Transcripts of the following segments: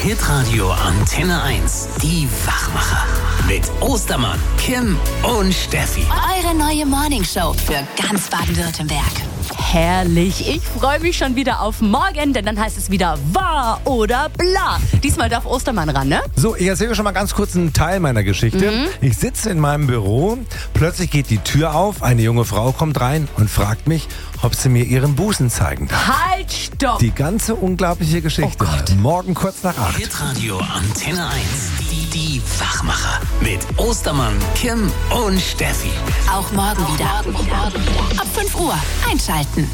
Hitradio Antenne 1. Die Wachmacher. Mit Ostermann, Kim und Steffi. Eure neue Morningshow für ganz Baden-Württemberg. Herrlich. Ich freue mich schon wieder auf morgen, denn dann heißt es wieder wahr oder bla. Diesmal darf Ostermann ran, ne? So, ich erzähle schon mal ganz kurz einen Teil meiner Geschichte. Ich sitze in meinem Büro, plötzlich geht die Tür auf, eine junge Frau kommt rein und fragt mich, ob sie mir ihren Busen zeigen darf. Halt, stopp! Die ganze unglaubliche Geschichte. Morgen kurz nach 8. Hitradio Antenne 1. Die Wachmacher. Mit Ostermann, Kim und Steffi. Auch morgen wieder. Ab 5 Uhr einschalten.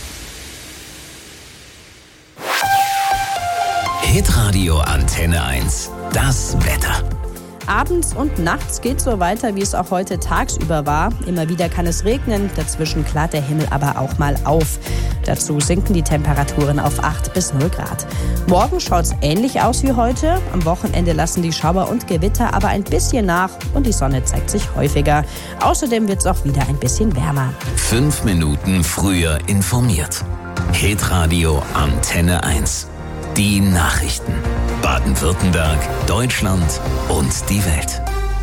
Hitradio Antenne 1. Das Wetter. Abends und nachts geht so weiter, wie es auch heute tagsüber war. Immer wieder kann es regnen, dazwischen klart der Himmel aber auch mal auf. Dazu sinken die Temperaturen auf 8 bis 0 Grad. Morgen schaut es ähnlich aus wie heute. Am Wochenende lassen die Schauer und Gewitter aber ein bisschen nach und die Sonne zeigt sich häufiger. Außerdem wird es auch wieder ein bisschen wärmer. 5 Minuten früher informiert. Hitradio Antenne 1. Die Nachrichten. Baden-Württemberg, Deutschland und die Welt.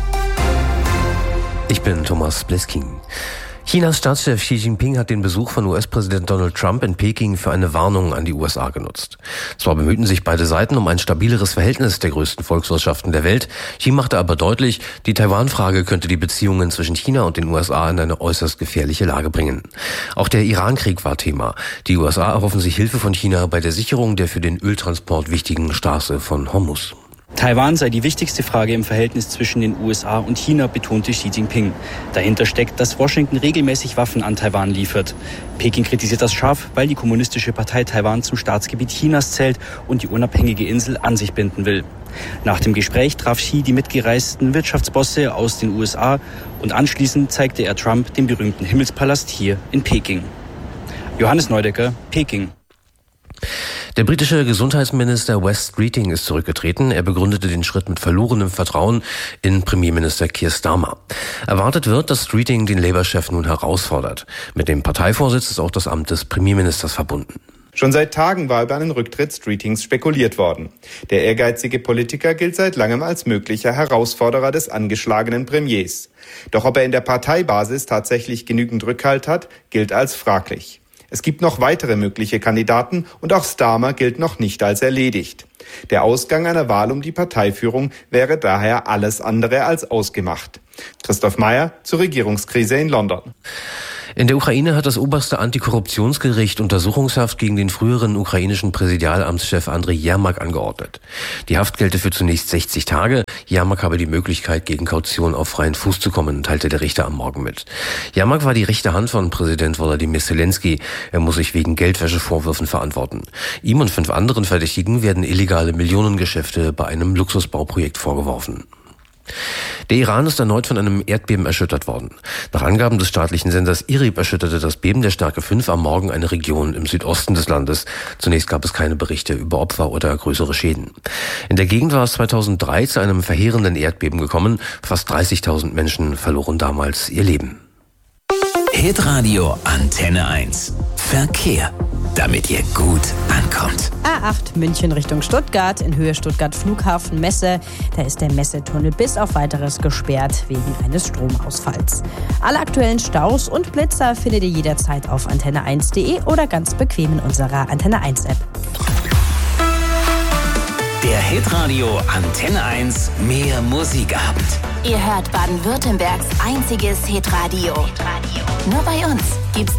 Ich bin Thomas Blesking. Chinas Staatschef Xi Jinping hat den Besuch von US-Präsident Donald Trump in Peking für eine Warnung an die USA genutzt. Zwar bemühten sich beide Seiten um ein stabileres Verhältnis der größten Volkswirtschaften der Welt, Xi machte aber deutlich, die Taiwan-Frage könnte die Beziehungen zwischen China und den USA in eine äußerst gefährliche Lage bringen. Auch der Iran-Krieg war Thema. Die USA erhoffen sich Hilfe von China bei der Sicherung der für den Öltransport wichtigen Straße von Hormuz. Taiwan sei die wichtigste Frage im Verhältnis zwischen den USA und China, betonte Xi Jinping. Dahinter steckt, dass Washington regelmäßig Waffen an Taiwan liefert. Peking kritisiert das scharf, weil die Kommunistische Partei Taiwan zum Staatsgebiet Chinas zählt und die unabhängige Insel an sich binden will. Nach dem Gespräch traf Xi die mitgereisten Wirtschaftsbosse aus den USA und anschließend zeigte er Trump den berühmten Himmelspalast hier in Peking. Johannes Neudecker, Peking. Der britische Gesundheitsminister Wes Streeting ist zurückgetreten. Er begründete den Schritt mit verlorenem Vertrauen in Premierminister Keir Starmer. Erwartet wird, dass Streeting den Labour-Chef nun herausfordert. Mit dem Parteivorsitz ist auch das Amt des Premierministers verbunden. Schon seit Tagen war über einen Rücktritt Streetings spekuliert worden. Der ehrgeizige Politiker gilt seit langem als möglicher Herausforderer des angeschlagenen Premiers. Doch ob er in der Parteibasis tatsächlich genügend Rückhalt hat, gilt als fraglich. Es gibt noch weitere mögliche Kandidaten und auch Starmer gilt noch nicht als erledigt. Der Ausgang einer Wahl um die Parteiführung wäre daher alles andere als ausgemacht. Christoph Meyer zur Regierungskrise in London. In der Ukraine hat das oberste Antikorruptionsgericht Untersuchungshaft gegen den früheren ukrainischen Präsidialamtschef Andriy Jermak angeordnet. Die Haft gelte für zunächst 60 Tage. Jermak habe die Möglichkeit, gegen Kaution auf freien Fuß zu kommen, teilte der Richter am Morgen mit. Jermak war die rechte Hand von Präsident Volodymyr Zelensky. Er muss sich wegen Geldwäschevorwürfen verantworten. Ihm und 5 anderen Verdächtigen werden illegale Millionengeschäfte bei einem Luxusbauprojekt vorgeworfen. Der Iran ist erneut von einem Erdbeben erschüttert worden. Nach Angaben des staatlichen Senders IRIB erschütterte das Beben der Stärke 5 am Morgen eine Region im Südosten des Landes. Zunächst gab es keine Berichte über Opfer oder größere Schäden. In der Gegend war es 2003 zu einem verheerenden Erdbeben gekommen. Fast 30.000 Menschen verloren damals ihr Leben. Hitradio Antenne 1. Verkehr. Damit ihr gut ankommt. A8 München Richtung Stuttgart, in Höhe Stuttgart Flughafen Messe. Da ist der Messetunnel bis auf Weiteres gesperrt wegen eines Stromausfalls. Alle aktuellen Staus und Blitzer findet ihr jederzeit auf antenne1.de oder ganz bequem in unserer Antenne 1 App. Der Hitradio Antenne 1 Mehr Musikabend. Ihr hört Baden-Württembergs einziges Hitradio. Nur bei uns gibt's